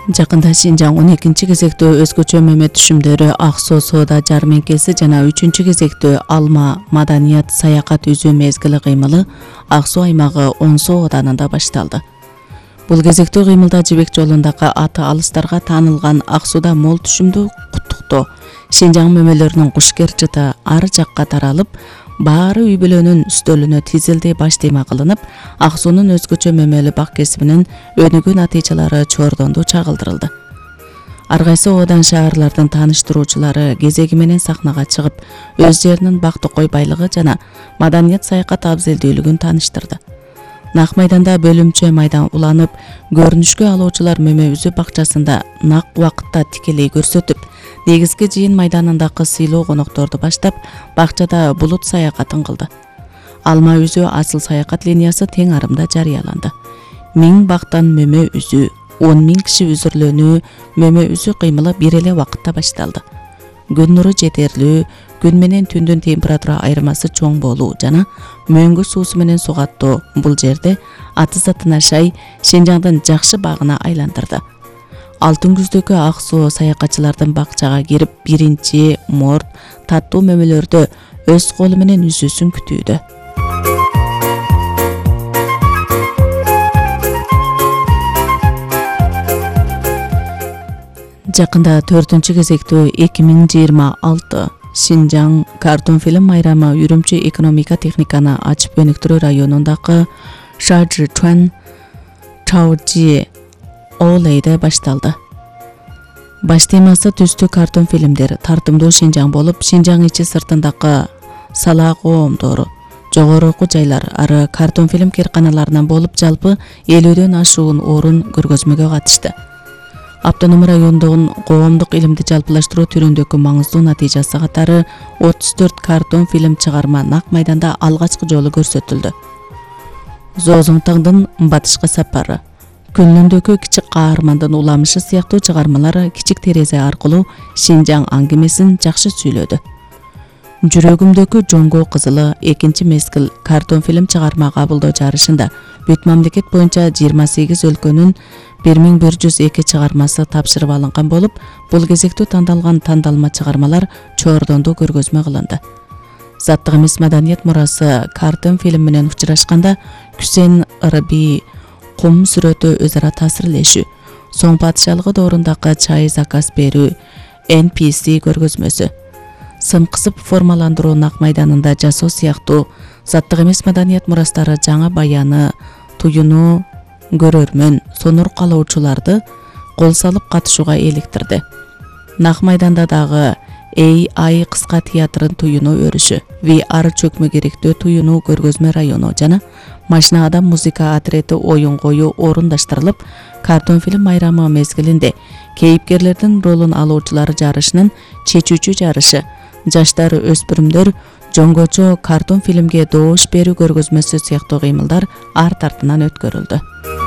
Жакында Шинжаң 12 кезектөө өзгөчө мөмө түшүмдөрү Ак Суу соода жармеңкеси жана 3 кезектөө Алма маданият саякат үзүү мезгили кыймылы Ак Суу аймагы 10 соо оданында башталды. Бул кезектөө кыймылда жибек жолундагы аты алыстарга таанылган Ак Сууда мол түшүмдүү куттуктоо Шинжаң мөмөлөрүнүн кушкер жыты ар жакка таралып, баары үй бүлөнүн үстөлүнө тизилди баштайма кылынып, Ак Суунун өзгөчө мөмөлү бак кесибинин өнүгүү натыйжалары чордонду чагылдырылды. Ар кайсы оодан шаарлардын тааныштыруучулары кезеги менен сахнага чыгып, өз жеринин бак токой байлыгы жана маданият саякат абзелдүүлүгүн тааныштырды. Нак майданда бөлүмчө майдан уланып, көрүнүшкө алуучулар мөмө үзүү бакчасында нак убакытта тикелей көрсөтүп, негизги жыйын майданындагы сыйлуу конокторду баштап, бакчада булут саякатын кылды. Алма үзүү асыл саякат линиясы тең арымда жарыяланды. 1000 бактан мөмө үзүү, 10 000 киши үзүрлөнүү, мөмө үзүү кыймылы бир эле убакытта башталды. Күн нуру жетерлүү, күн менен түндүн температура айырмасы чоң болуу жана мөңгү суусу менен сугаттоо бул жерде аты затына шай Шинжаңдын жакшы багына айландырды. Алтын күздөгү Ак Суу саякатчылардын бакчага кирип, биринчи морт, таттуу мөмөлөрдү өз колу менен үзүүсүн күтүүдө. Жакында 4 кезектөө 2026 Шинжаң картун фильм майрамы Үрүмчү экономика техниканы ачып өнүктүрүү районундагы Шажичуан Чаожи Олейде башталды. Баш темасы түстүү картун фильмдер тартымдуу Шинжаң болуп, Шинжаң ичи сыртындагы сала коомдору, жогору окуу жайлар ары картун фильм кээрканаларынан болуп жалпы 50дөн ашуун орун көргөзмөгө катышты. Автоном райондогун коомдук илимди жалпылаштыруу түрүндөгү маңыздуу натыйжасы катары 34 картун фильм чыгарма нак майданда алгачкы жолу көрсөтүлдү. Зоозуңтаңдын батышкы сапары, Күнүндөгү кичик каармандын уламышы сыяктуу чыгармалар кичик терезе аркылуу Шинжаң аңгемесин жакшы сүйлөдү. Жүрөгүмдөгү жоңго кызылы 2 мезгил картун фильм чыгарма кабылдоо жарышында бүт мамлекет боюнча 28 өлкөнүн 1102 чыгармасы тапшырып алынган болуп, бул кезектүү тандалган тандалма чыгармалар чордондуу көргөзмө кылынды. Заттык эмес маданият мурасы картун фильм менен учурашканда Күсен Ырби кум сүрөтү өзара таасирлешүү, Соң падышалыгы доорундагы чай заказ берүү, NPC көргөзмөсү, сын кысып формаландыруу нак майданында жасоо сыяктуу заттык эмес маданият мурастары жаңа баяны, туюну көрөрмөн, сонур калоочуларды кол салып катышууга эликтирди. Нак майданда дагы AI кыска театрын туюну өрүшү, VR чөкмө керектөө туюну көргөзмө району жана Машина адам музыка отрети оюн коюу орундаштырылып, картун фильм майрамы мезгилинде кейипкерлердин ролун алуучулар жарышынын чечүүчү жарышы, жаштар өспүрүмдөр жоңгочо картун фильмге доош берүү көргөзмөсү сыяктуу кыймылдар арт артынан өткөрүлдү.